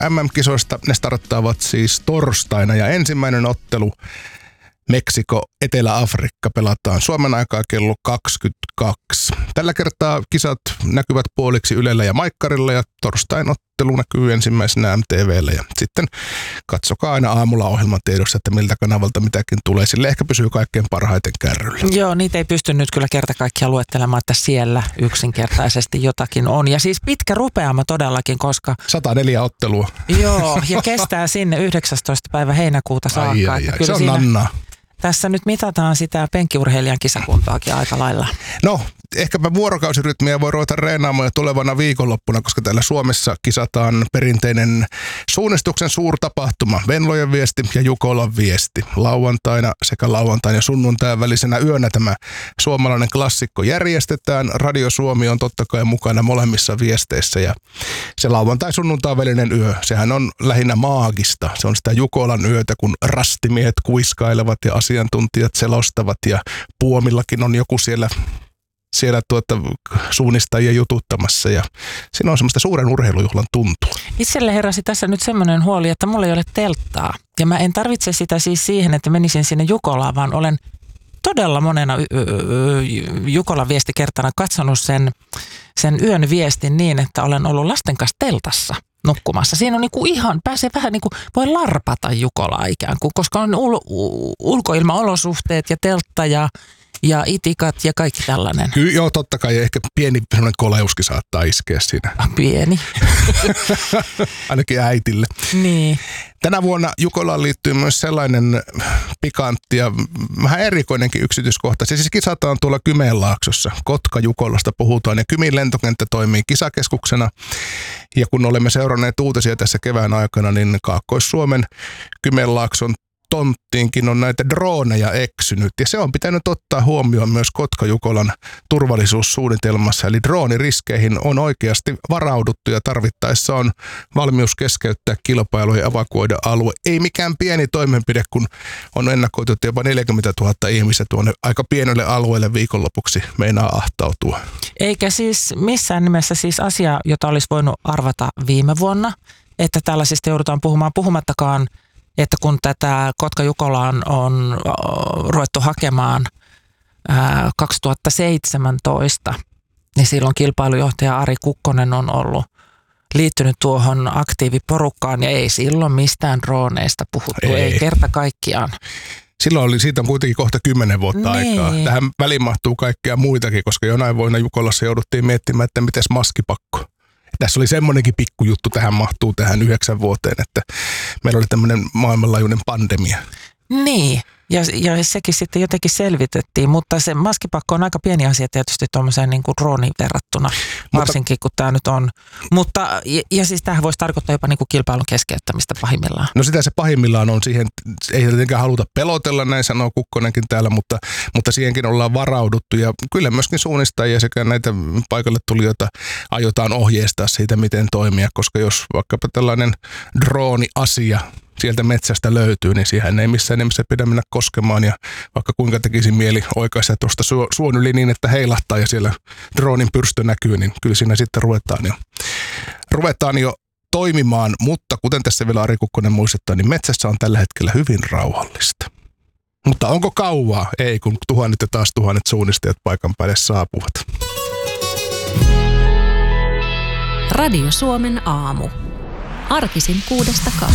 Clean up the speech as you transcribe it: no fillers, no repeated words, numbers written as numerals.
MM-kisoista. Ne starttaavat siis torstaina ja ensimmäinen ottelu Meksiko, Etelä-Afrikka pelataan Suomen aikaa kello 22. Tällä kertaa kisat näkyvät puoliksi Ylellä ja Maikkarilla ja torstain ottelu näkyy ensimmäisenä MTV:llä. Ja sitten katsokaa aina aamulla ohjelman tiedossa, että miltä kanavalta mitäkin tulee. Sille ehkä pysyy kaikkein parhaiten kärryllä. Joo, niitä ei pysty nyt kyllä kerta kaikkiaan luettelemaan, että siellä yksinkertaisesti jotakin on. Ja siis pitkä rupeama todellakin, koska 104 ottelua. Joo, ja kestää sinne 19. päivä heinäkuuta saakka. Ai. Se on nannaa. Tässä nyt mitataan sitä penkkiurheilijan kisakuntaakin aika lailla. No, ehkäpä vuorokausirytmiä voi ruveta reenaamaan jo tulevana viikonloppuna, koska täällä Suomessa kisataan perinteinen suunnistuksen suurtapahtuma. Venlojen viesti ja Jukolan viesti. Lauantaina sekä lauantain ja sunnuntain välisenä yönä tämä suomalainen klassikko järjestetään. Radio Suomi on totta kai mukana molemmissa viesteissä ja se lauantai-sunnuntain välinen yö, sehän on lähinnä maagista. Se on sitä Jukolan yötä, kun rastimiehet kuiskailevat ja asiantuntijat selostavat ja Puomillakin on joku siellä suunnistajia jututtamassa ja siinä on semmoista suuren urheilujuhlan tuntua. Itselle heräsi tässä nyt semmoinen huoli, että mulla ei ole telttaa ja mä en tarvitse sitä siis siihen, että menisin sinne Jukolaan, vaan olen todella monena Jukolan viestikertana katsonut sen yön viestin niin, että olen ollut lasten kanssa teltassa nukkumassa. Siinä on niinku pääsee vähän niin kuin, voi larpata Jukolaa ikään kuin, koska on ulkoilmaolosuhteet ja teltta ja itikat ja kaikki tällainen. Kyllä, joo, totta kai. Ehkä pieni koleuskin saattaa iskeä siinä. Pieni. Ainakin äitille. Niin. Tänä vuonna Jukolaan liittyy myös sellainen pikantti ja vähän erikoinenkin yksityiskohta. Siis kisataan tuolla Kymenlaaksossa. Kotka-Jukolasta puhutaan ja Kymin lentokenttä toimii kisakeskuksena. Ja kun olemme seuranneet uutisia tässä kevään aikana, niin Kaakkois-Suomen Kymenlaakson tonttiinkin on näitä drooneja eksynyt ja se on pitänyt ottaa huomioon myös Kotka-Jukolan turvallisuussuunnitelmassa. Eli drooniriskeihin on oikeasti varauduttu ja tarvittaessa on valmius keskeyttää kilpailu ja evakuoida alue. Ei mikään pieni toimenpide, kun on ennakoitu, että jopa 40 000 ihmistä tuonne aika pienelle alueelle viikonlopuksi meinaa ahtautua. Eikä siis missään nimessä siis asia, jota olisi voinut arvata viime vuonna, että tällaisista joudutaan puhumaan puhumattakaan, että kun tätä Kotka-Jukolaan on ruvettu hakemaan 2017, niin silloin kilpailujohtaja Ari Kukkonen on ollut liittynyt tuohon aktiiviporukkaan ja ei silloin mistään drooneista puhuttu, ei kerta kaikkiaan. Siitä on kuitenkin kohta 10 vuotta aikaa. Tähän väliin mahtuu kaikkea muitakin, koska jonain vuonna Jukolassa jouduttiin miettimään, että mites maskipakko. Tässä oli semmoinenkin pikkujuttu, tähän mahtuu tähän 9 vuoteen, että meillä oli tämmöinen maailmanlaajuinen pandemia. Niin, ja sekin sitten jotenkin selvitettiin, mutta se maskipakko on aika pieni asia tietysti tuommoiseen niin kuin drooniin verrattuna, varsinkin kun tämä nyt on. Mutta, ja siis tämähän voisi tarkoittaa jopa niin kuin kilpailun keskeyttämistä pahimmillaan. No sitä se pahimmillaan on siihen, ei tietenkään haluta pelotella, näin sanoo Kukkonenkin täällä, mutta siihenkin ollaan varauduttu ja kyllä myöskin suunnistajia sekä näitä paikalle tulijoita aiotaan ohjeistaa siitä, miten toimia, koska jos vaikkapa tällainen drooni-asia sieltä metsästä löytyy, niin siihen ei missään nimessä pidä mennä koskemaan ja vaikka kuinka tekisi mieli oikaista tuosta suon yli niin, että heilahtaa ja siellä droonin pyrstö näkyy, niin kyllä siinä sitten ruvetaan jo toimimaan, mutta kuten tässä vielä Ari Kukkonen muistuttaa, niin metsässä on tällä hetkellä hyvin rauhallista. Mutta onko kauaa? Ei, kun tuhannet ja taas tuhannet suunnistajat paikan päälle saapuvat. Radio Suomen aamu. Arkisin 6-8.